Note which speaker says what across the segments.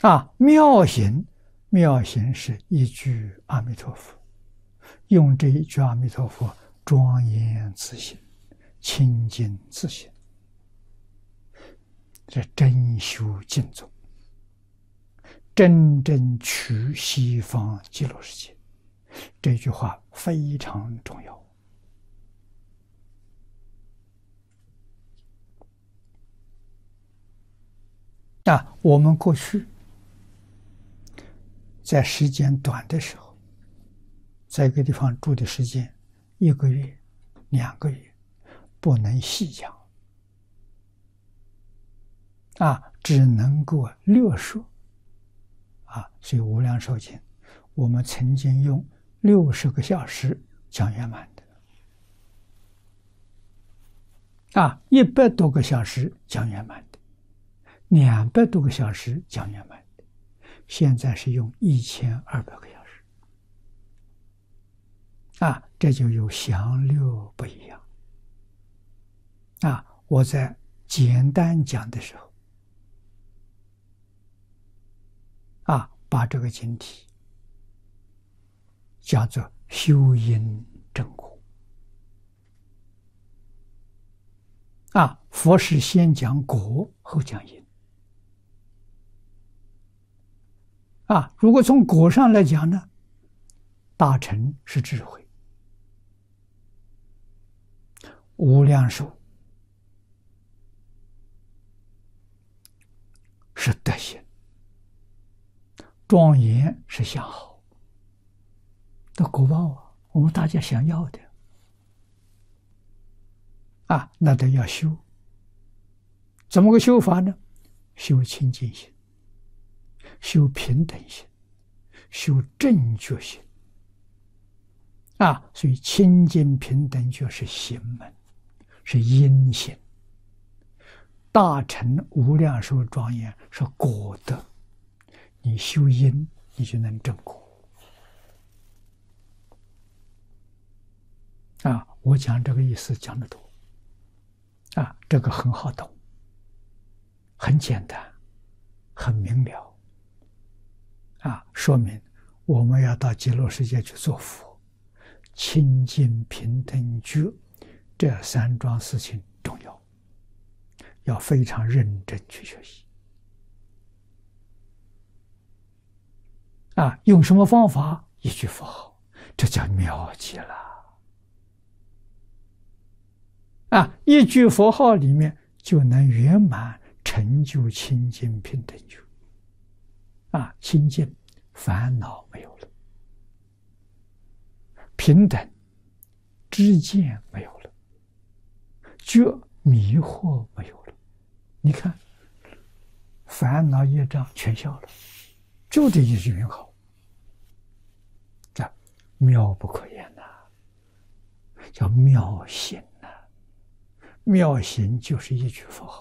Speaker 1: 妙行，妙行是一句阿弥陀佛，用这一句阿弥陀佛庄严自性，清净自性，这真修净宗，真正取西方极乐世界。这句话非常重要。我们过去在时间短的时候，在一个地方住的时间1个月、2个月，不能细讲，只能够略说，所以无量寿经，我们曾经用60个小时讲圆满的，100多个小时讲圆满的，200多个小时讲圆满的，现在是用1200个小时，这就有详略不一样。我在简单讲的时候，把这个经题叫做修因正果。佛是先讲果，后讲因。如果从果上来讲呢，大乘是智慧，无量寿是德行，庄严是相好的果报我们大家想要的那都要修。怎么个修法呢？修清净心，修平等心，修正觉心所以清净平等觉是行门，是因行。大乘无量寿庄严是果德，你修因，你就能证果。我讲这个意思讲得多这个很好懂，很简单，很明了说明我们要到极乐世界去做佛，清净平等觉这3桩事情重要，要非常认真去学习用什么方法？一句佛号，这叫妙极了一句佛号里面就能圆满成就清净平等觉清净烦恼没有了，平等知见没有了，觉迷惑没有了。你看烦恼业障全消了，就这一句名号，这妙不可言叫妙行妙行就是一句佛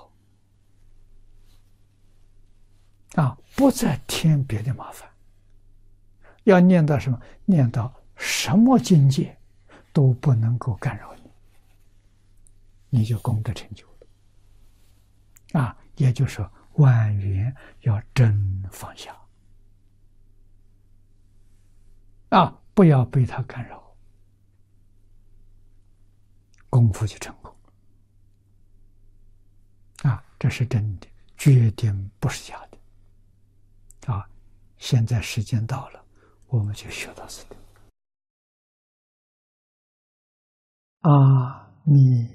Speaker 1: 号不再添别的麻烦。要念到什么？念到什么境界都不能够干扰你，你就功德成就了也就是说万缘要真放下不要被它干扰，功夫就成功这是真的，决定不是假的现在时间到了，我们就学到这里。阿弥